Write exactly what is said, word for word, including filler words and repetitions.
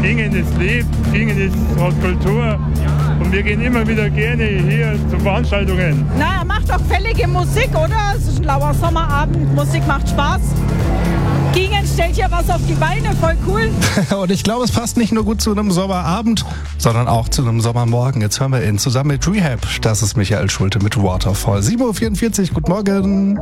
Ingen ist lieb, Ingen ist hat Kultur und wir gehen immer wieder gerne hier zu Veranstaltungen. Na, er macht doch fällige Musik, oder? Es ist ein lauer Sommerabend, Musik macht Spaß. Gingen stellt hier was auf die Beine, voll cool. Und ich glaube, es passt nicht nur gut zu einem Sommerabend, sondern auch zu einem Sommermorgen. Jetzt hören wir ihn zusammen mit Rehab. Das ist Michael Schulte mit Waterfall. sieben Uhr vierundvierzig, guten Morgen.